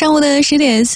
上午的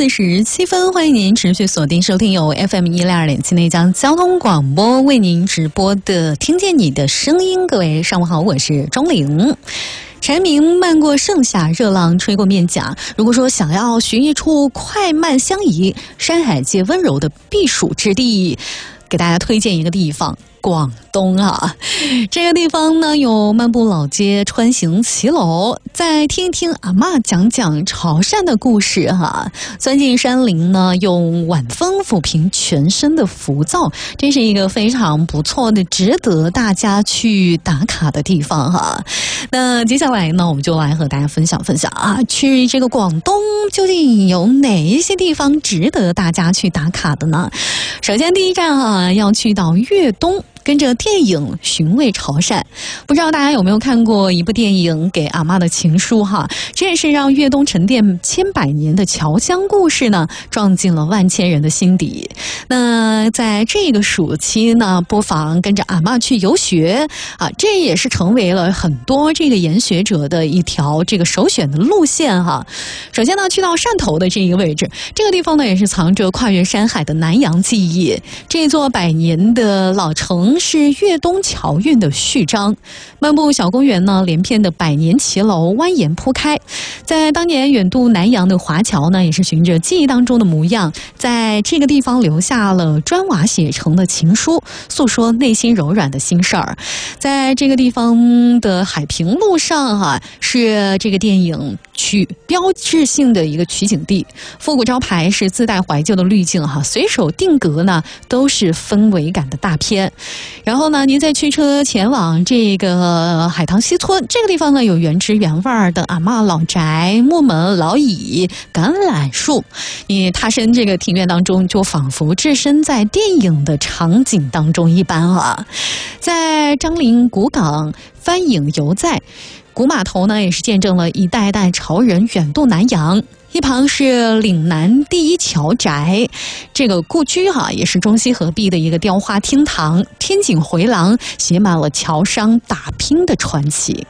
10:47，欢迎您持续锁定收听由 FM102.7内江交通广播为您直播的《听见你的声音》。各位上午好，我是钟玲。蝉鸣漫过盛夏，热浪吹过面颊。如果说想要寻一处快慢相宜、山海界温柔的避暑之地，给大家推荐一个地方。广东啊，这个地方呢有漫步老街、穿行骑楼，再听一听阿嬷讲讲潮汕的故事哈。钻进山林呢，用晚风抚平全身的浮躁，这是一个非常不错的、值得大家去打卡的地方哈。那接下来呢，我们就来和大家分享啊，去这个广东究竟有哪一些地方值得大家去打卡的呢？首先第一站啊，要去到粤东。跟着电影寻味潮汕，不知道大家有没有看过一部电影《给阿嬷的情书》哈？这也是让粤东沉淀千百年的侨乡故事呢，撞进了万千人的心底。那在这个暑期呢，不妨跟着阿嬷去游学啊，这也是成为了很多这个研学者的一条这个首选的路线哈。首先呢，去到汕头的这一个位置，这个地方呢也是藏着跨越山海的南洋记忆。这座100年的老城。是粤东侨韵的序章。漫步小公园呢，连片的100年骑楼蜿蜒铺开。在当年远渡南洋的华侨呢，也是循着记忆当中的模样，在这个地方留下了砖瓦写成的情书，诉说内心柔软的心事儿。在这个地方的海平路上哈，是这个电影标志性的一个取景地，复古招牌是自带怀旧的滤镜哈，随手定格呢都是氛围感的大片。然后呢，您再驱车前往这个海棠西村，这个地方呢有原汁原味的阿嬷老宅、木门、老椅、橄榄树，你踏身这个庭院当中，就仿佛置身在电影的场景当中一般啊。在樟林古港帆影犹在。古码头呢，也是见证了一代代潮人远渡南洋。一旁是岭南第一侨宅，这个故居哈，也是中西合璧的一个雕花厅堂，天井回廊写满了侨商打拼的传奇。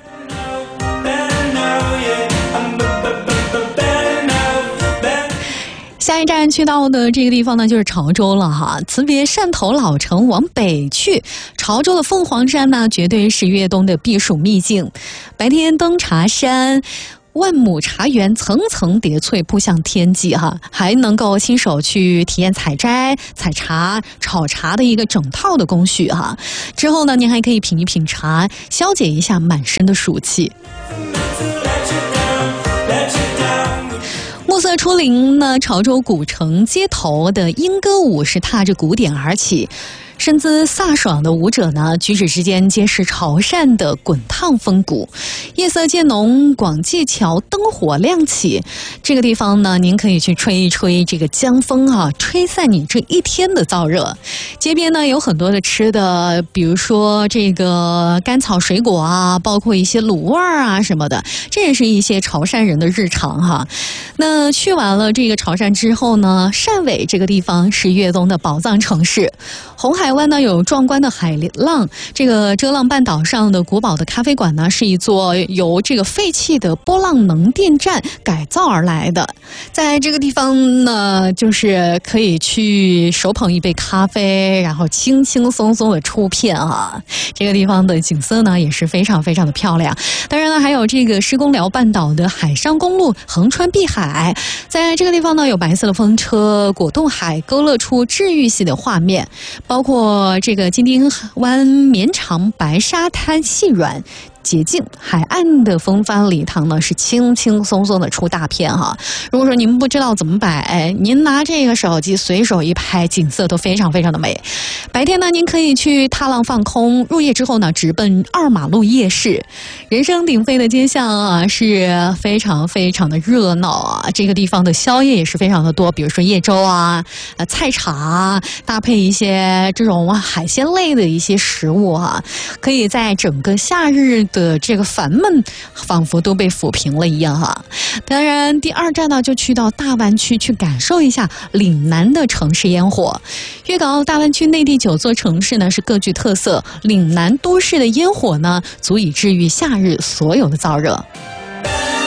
下一站去到的这个地方呢，就是潮州了哈。辞别汕头老城往北去，潮州的凤凰山呢，绝对是粤东的避暑秘境。白天登茶山，万亩茶园层层叠翠铺向天际哈，还能够亲手去体验采摘、采茶、炒茶的一个整套的工序哈。之后呢，您还可以品一品茶，消解一下满身的暑气。暮色初临呢，潮州古城街头的莺歌舞是踏着鼓点而起。身姿飒爽的舞者呢，举止之间皆是潮汕的滚烫风骨。夜色渐浓，广济桥灯火亮起。这个地方呢，您可以去吹一吹这个江风啊，吹散你这一天的燥热。街边呢有很多的吃的，比如说这个甘草水果啊，包括一些卤味啊什么的，这也是一些潮汕人的日常哈。那去完了这个潮汕之后呢，汕尾这个地方是粤东的宝藏城市。红海湾呢有壮观的海浪，这个遮浪半岛上的古堡的咖啡馆呢，是一座由这个废弃的波浪能电站改造而来的。在这个地方呢，就是可以去手捧一杯咖啡，然后轻轻松松的出片啊。这个地方的景色呢也是非常非常的漂亮。当然呢，还有这个施公寮半岛的海上公路横穿碧海，在这个地方呢有白色的风车、果冻海，勾勒出治愈系的画面。包括这个金丁湾绵长白沙滩细软洁净，海岸的风帆礼堂呢是轻轻松松的出大片哈。如果说您不知道怎么摆，您拿这个手机随手一拍，景色都非常非常的美。白天呢，您可以去踏浪放空，入夜之后呢，直奔2马路夜市。人声鼎沸的街巷啊，是非常非常的热闹啊。这个地方的宵夜也是非常的多，比如说夜粥啊、菜茶，搭配一些这种海鲜类的一些食物啊，可以在整个夏日的这个烦闷仿佛都被抚平了一样哈。当然第2站呢，就去到大湾区去感受一下岭南的城市烟火。粤港澳大湾区内地9座城市呢是各具特色，岭南都市的烟火呢足以治愈夏日所有的燥热。